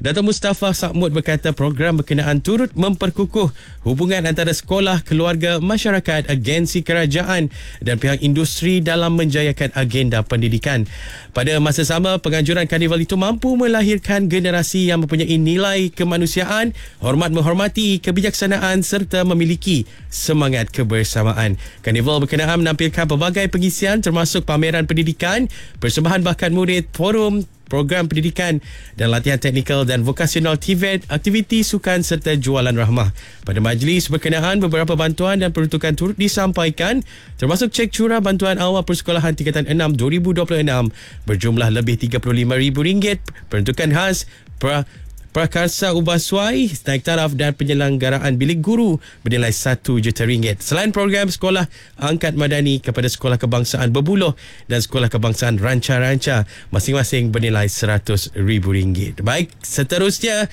Dato' Mustafa Sakmud berkata program berkenaan turut memperkukuh hubungan antara sekolah, keluarga, masyarakat, agensi kerajaan dan pihak industri dalam menjayakan agenda pendidikan. Pada masa sama, penganjuran karnival itu mampu melahirkan generasi yang mempunyai nilai kemanusiaan, hormat menghormati, kebijaksanaan serta memiliki semangat kebersamaan. Karnival berkenaan menampilkan pelbagai pengisian termasuk pameran pendidikan, persembahan bakat murid, forum, program pendidikan dan latihan teknikal dan vokasional TVET, aktiviti sukan serta jualan rahmah. Pada majlis berkenaan, beberapa bantuan dan peruntukan turut disampaikan termasuk cek curah bantuan awal persekolahan tingkatan 6 2026 berjumlah lebih RM35,000, peruntukan khas prakarsa ubah suai, naik taraf dan penyelenggaraan bilik guru bernilai RM1 juta. Selain program sekolah angkat madani kepada sekolah kebangsaan Berbuluh dan sekolah kebangsaan Ranca-Ranca, masing-masing bernilai RM100,000. Baik, seterusnya,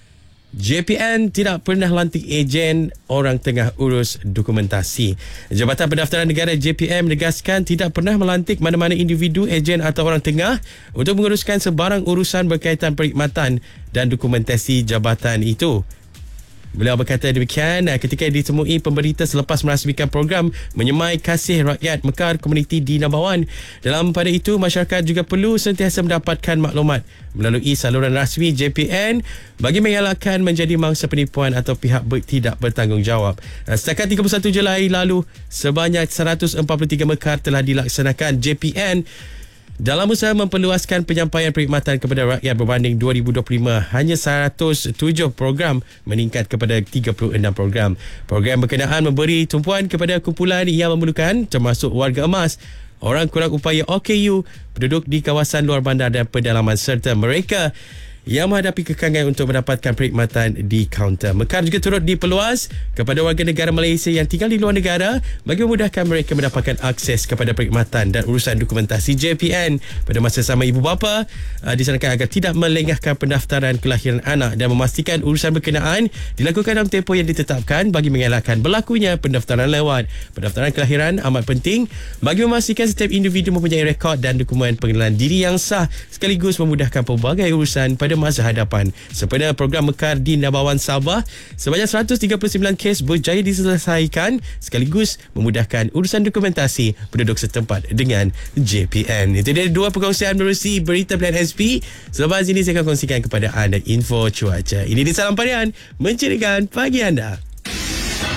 JPN tidak pernah lantik ejen orang tengah urus dokumentasi. Jabatan Pendaftaran Negara JPN menegaskan tidak pernah melantik mana-mana individu, ejen atau orang tengah untuk menguruskan sebarang urusan berkaitan perkhidmatan dan dokumentasi jabatan itu. Beliau berkata demikian ketika ditemui pemberita selepas merasmikan program Menyemai Kasih Rakyat Mekar Komuniti di Nabawan. Dalam pada itu, masyarakat juga perlu sentiasa mendapatkan maklumat melalui saluran rasmi JPN bagi mengelakkan menjadi mangsa penipuan atau pihak tidak bertanggungjawab. Setakat 31 Julai lalu, sebanyak 143 mekar telah dilaksanakan JPN dalam usaha memperluaskan penyampaian perkhidmatan kepada rakyat. Berbanding 2025, hanya 107 program meningkat kepada 36 program. Program berkenaan memberi tumpuan kepada kumpulan yang memerlukan termasuk warga emas, orang kurang upaya OKU, penduduk di kawasan luar bandar dan pedalaman serta mereka yang menghadapi kekangan untuk mendapatkan perkhidmatan di kaunter. Mekar juga turut diperluas kepada warga negara Malaysia yang tinggal di luar negara bagi memudahkan mereka mendapatkan akses kepada perkhidmatan dan urusan dokumentasi JPN. Pada masa sama, ibu bapa disarankan agar tidak melengahkan pendaftaran kelahiran anak dan memastikan urusan berkenaan dilakukan dalam tempoh yang ditetapkan bagi mengelakkan berlakunya pendaftaran lewat. Pendaftaran kelahiran amat penting bagi memastikan setiap individu mempunyai rekod dan dokumen pengenalan diri yang sah sekaligus memudahkan pelbagai urusan pada masa hadapan. Sempena program Mekar di Nabawan, Sabah, sebanyak 139 kes berjaya diselesaikan sekaligus memudahkan urusan dokumentasi penduduk setempat dengan JPN. Itu dia dua perkongsian menerusi berita Pilihan SP. Selepas ini saya akan kongsikan kepada anda info cuaca. Ini di Salam Parian, mencerikan pagi anda.